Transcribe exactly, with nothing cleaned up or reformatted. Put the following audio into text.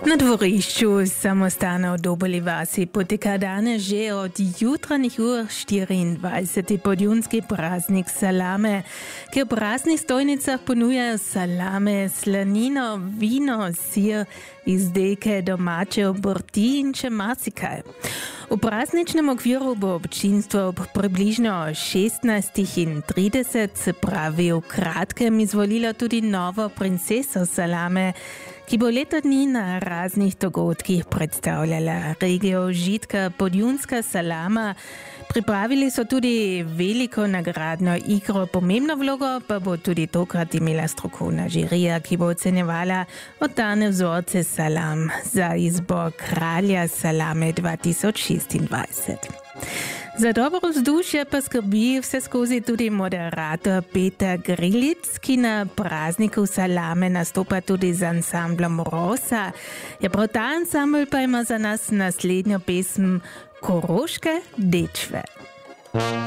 Na dvorišču samostana v Doboli vasi poteka danes že od jutranjih ur štiriindvajseti podjunski praznik salame, ki v praznih stojnicah ponujajo salame, slanino, vino, sir, izdelke domače obrti in še marsikaj. V prazničnem okviru bo občinstvo ob približno šestnajstih trideset, se pravi v kratkem, izvolilo tudi novo princeso salame, ki bo leto dni na raznih dogodkih predstavljala regijo užitka Podjunska salama. Pripravili so tudi veliko nagradno igro, pomembno vlogo pa bo tudi tokrat imela strokovna žirija, ki bo ocenjevala oddane vzorce salam za izbor kralja salame dva tisoč šestindvajset. Za dobro vzdušje pa skrbi vse skozi tudi moderator Peter Grilic, ki na prazniku salame nastopa tudi z ansamblom Rosa. Ja, prav ta ansambl pa ima za nas naslednjo pesem Koroške dečve.